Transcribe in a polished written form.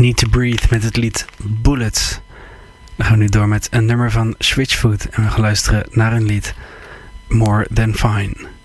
Need to Breathe met het lied Bullets. We gaan nu door met een nummer van Switchfoot en we gaan luisteren naar een lied More Than Fine.